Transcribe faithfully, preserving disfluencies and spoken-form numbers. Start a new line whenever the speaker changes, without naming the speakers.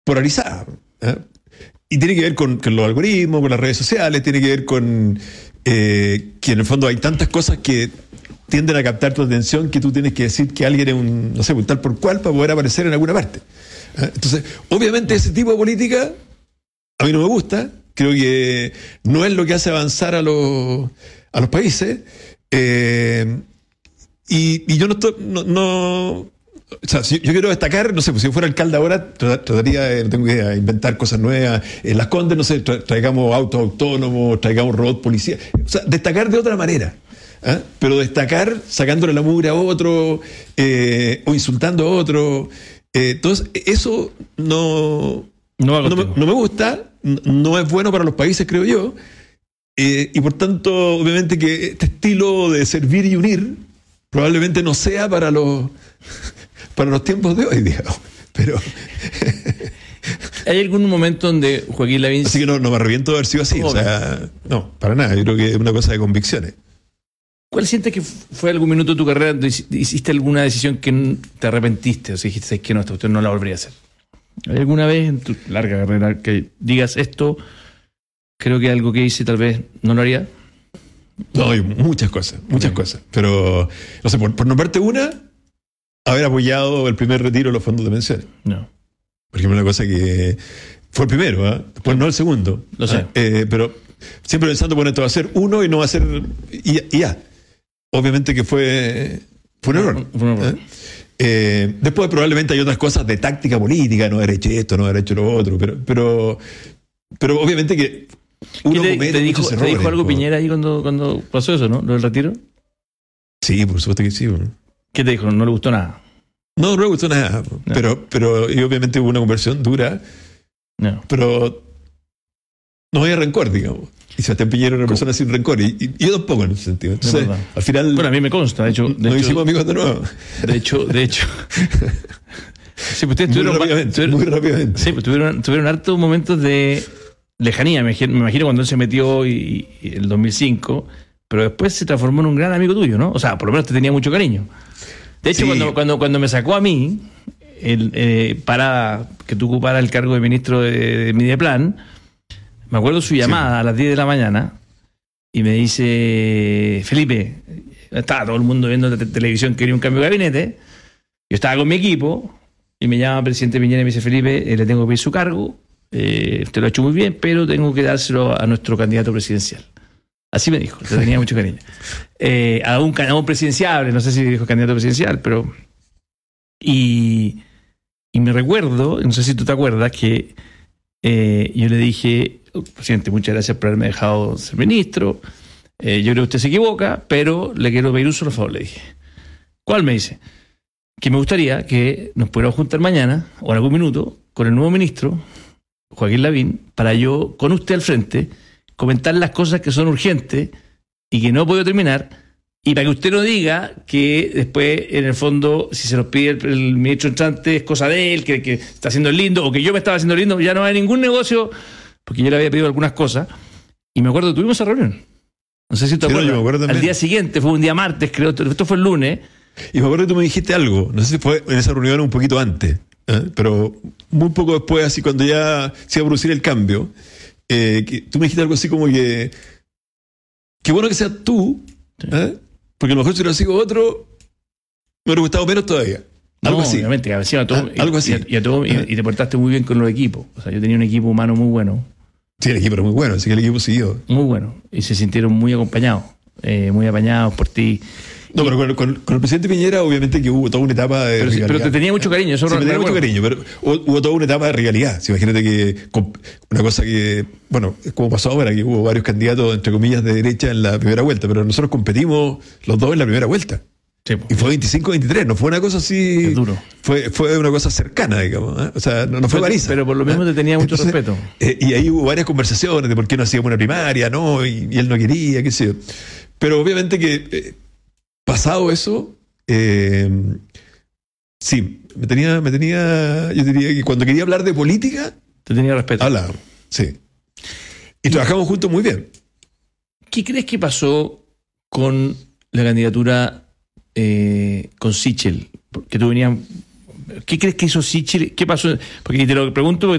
polarizada. ¿eh? Y tiene que ver con, con los algoritmos, con las redes sociales, tiene que ver con eh, que en el fondo hay tantas cosas que tienden a captar tu atención que tú tienes que decir que alguien es un, no sé, un tal por cual para poder aparecer en alguna parte. ¿eh? Entonces, obviamente ese tipo de política a mí no me gusta, creo que no es lo que hace avanzar a los, a los países, eh, y, y yo no estoy, no, no o sea, si yo quiero destacar, no sé, pues si yo fuera alcalde ahora, trataría de, no tengo idea, inventar cosas nuevas. En Las Condes, no sé, tra traigamos autos autónomos, traigamos robots policía. O sea, destacar de otra manera. ¿eh? Pero destacar sacándole la mugre a otro, eh, o insultando a otro. Eh, entonces, eso no,
no,
no, me, no me gusta, no es bueno para los países, creo yo. Eh, y por tanto, obviamente que este estilo de servir y unir probablemente no sea para los... para los tiempos de hoy, digamos. Pero
¿hay algún momento donde Joaquín Lavín...
Así que no, no me arrepiento de haber sido así. O sea, no, para nada. Yo creo que es una cosa de convicciones.
¿Cuál sientes que fue algún minuto de tu carrera donde hiciste alguna decisión que te arrepentiste? O sea, dijiste que no, esta cuestión no la volvería a hacer. ¿Hay alguna vez en tu larga carrera que digas esto, creo que algo que hice tal vez no lo haría?
No, hay muchas cosas, muchas okay. cosas. Pero, no sé, por, por nombrarte una... haber apoyado el primer retiro de los fondos de pensiones.
No.
Por ejemplo, una cosa que fue el primero, ¿eh? Después no el segundo.
Lo sé.
Eh, pero siempre pensando, bueno, esto va a ser uno y no va a ser y, y ya. Obviamente que fue, fue un error.
Fue un error.
¿eh? Eh, después probablemente hay otras cosas de táctica política, no haber hecho esto, no haber hecho lo otro, pero, pero, pero obviamente que uno
te,
comete
te dijo,
muchos errores.
¿Te dijo algo
por...
Piñera ahí cuando, cuando pasó eso, no? ¿Lo del retiro?
Sí, por supuesto que sí. Bueno.
¿Qué te dijo? ¿No le gustó nada?
No, no me gustó nada, no. pero, pero y obviamente hubo una conversión dura,
no.
pero no había rencor, digamos. Y Sebastián Piñera era una ¿Cómo? persona sin rencor, y, y yo tampoco en ese sentido. Entonces, al final...
Bueno, a mí me consta, de hecho... De
nos
hecho,
hicimos amigos de nuevo.
De hecho, de hecho... sí, pues ustedes
muy
tuvieron...
Rápidamente,
tuvieron
muy rápidamente.
Sí, pues tuvieron, tuvieron hartos momentos de lejanía, me imagino, me imagino cuando él se metió y, y el dos mil cinco, pero después se transformó en un gran amigo tuyo, ¿no? O sea, por lo menos te tenía mucho cariño. De hecho, sí. cuando, cuando, cuando me sacó a mí, el, eh, para que tú ocuparas el cargo de ministro de, de Mideplan, me acuerdo su llamada sí. a las diez de la mañana y me dice, Felipe, estaba todo el mundo viendo te televisión, quería un cambio de gabinete, yo estaba con mi equipo y me llama el presidente Piñera y me dice, Felipe, eh, le tengo que pedir su cargo, eh, usted lo ha hecho muy bien, pero tengo que dárselo a nuestro candidato presidencial. Así me dijo, le tenía mucho cariño. Eh, a, un, a un presidenciable, no sé si dijo candidato presidencial, pero... Y, y me recuerdo, no sé si tú te acuerdas, que eh, yo le dije, oh, presidente, muchas gracias por haberme dejado ser ministro, eh, yo creo que usted se equivoca, pero le quiero pedir un solo favor, le dije. ¿Cuál? Me dice, que me gustaría que nos pudiéramos juntar mañana, o en algún minuto, con el nuevo ministro, Joaquín Lavín, para yo, con usted al frente, comentar las cosas que son urgentes y que no he podido terminar, y para que usted no diga que después, en el fondo, si se nos pide el, el ministro entrante, es cosa de él, que, que está haciendo el lindo, o que yo me estaba haciendo el lindo, ya no hay ningún negocio, porque yo le había pedido algunas cosas, y me acuerdo que tuvimos esa reunión. No sé si te
sí,
acuerdas.
No, yo me acuerdo
al día siguiente, fue un día martes, creo, esto fue el lunes.
Y me acuerdo que tú me dijiste algo, no sé si fue en esa reunión un poquito antes, ¿eh? pero muy poco después, así cuando ya se iba a producir el cambio, Eh, que tú me dijiste algo así como que qué bueno que seas tú, ¿eh? porque a lo mejor si hubiera sido otro me hubiera gustado menos todavía. Algo
no,
así.
Obviamente, a todo,
ah, algo así.
Y, y, a todo, y, y te portaste muy bien con los equipos. O sea, yo tenía un equipo humano muy bueno.
Sí, el equipo era muy bueno, así que el equipo siguió.
Muy bueno. Y se sintieron muy acompañados, eh, muy apañados por ti.
No, pero con, con, con el presidente Piñera, obviamente que hubo toda una etapa de
pero,
rivalidad.
Pero te tenía mucho cariño, eso
sí,
no
me tenía mucho cariño, pero hubo toda una etapa de rivalidad. Si imagínate que una cosa que, bueno, como pasó ahora, que hubo varios candidatos, entre comillas, de derecha en la primera vuelta, pero nosotros competimos los dos en la primera vuelta.
Sí,
y fue veinticinco veintitrés, no fue una cosa así.
Es duro.
Fue, fue una cosa cercana, digamos. ¿eh? O sea, no, no fue Marisa.
Pero por lo mismo te tenía mucho
Entonces,
respeto.
Eh, y ahí hubo varias conversaciones de por qué no hacíamos una primaria, no, y, y él no quería, qué sé yo. Pero obviamente que. Eh, Pasado eso, eh, sí, me tenía, me tenía, yo diría que cuando quería hablar de política,
te tenía respeto.
Hablábamos, sí. Y, y trabajamos juntos muy bien.
¿Qué crees que pasó con la candidatura eh, con Sichel? Que tú venías ¿Qué crees que hizo Sichel? ¿Qué pasó? Porque te lo pregunto porque